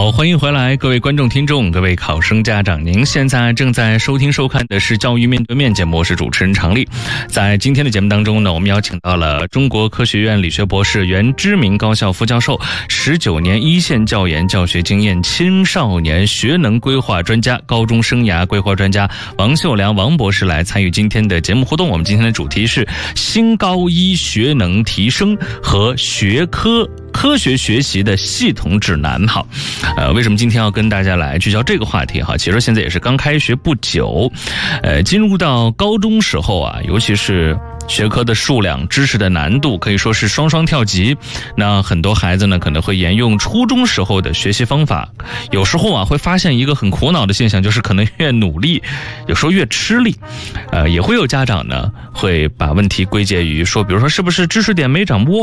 好，欢迎回来，各位观众、听众，各位考生家长，您现在正在收听收看的是教育面对面节目，我是主持人常丽。在今天的节目当中呢，我们邀请到了中国科学院理学博士、原知名高校副教授，19年一线教研教学经验，青少年学能规划专家、高中生涯规划专家王秀良王博士来参与今天的节目互动。我们今天的主题是新高一学能提升和科学学习的系统指南。好，为什么今天要跟大家来聚焦这个话题哈？其实现在也是刚开学不久，进入到高中时候啊，尤其是学科的数量、知识的难度可以说是双双跳级。那很多孩子呢，可能会沿用初中时候的学习方法，有时候啊会发现一个很苦恼的现象，就是可能越努力，有时候越吃力。也会有家长呢会把问题归结于说，比如说是不是知识点没掌握